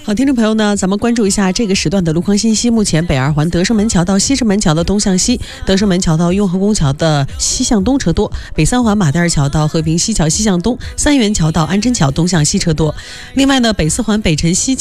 好，听众朋友呢，咱们关注一下这个时段的路况信息。目前北二环德胜门桥到西直门桥的东向西，德胜门桥到雍和宫桥的西向东车多；北三环马甸儿桥到和平西桥西向东，三元桥到安贞桥东向西车多。另外呢，北四环北辰西